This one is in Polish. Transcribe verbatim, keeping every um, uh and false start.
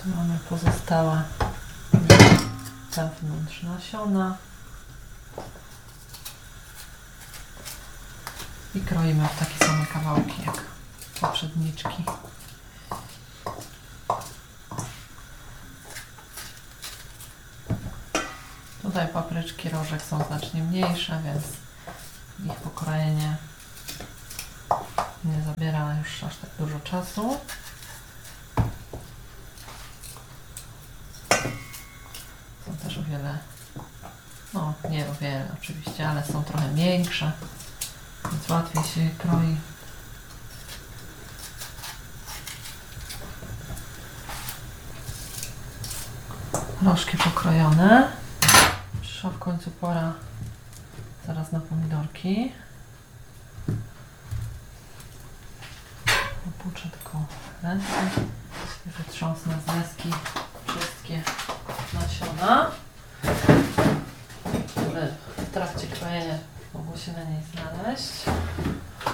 Mamy pozostałe wewnątrz nasiona i kroimy w takie same kawałki jak poprzedniczki. Tutaj papryczki rożek są znacznie mniejsze, więc ich pokrojenie nie zabiera już aż tak dużo czasu. Są też o wiele, no nie o wiele oczywiście, ale są trochę większe, więc łatwiej się je kroi. Rożki pokrojone. Przyszła w końcu pora zaraz na pomidorki. Opuczę tylko ręce i wytrząsnę z deski wszystkie nasiona, które w trakcie krojenia mogło się na niej znaleźć.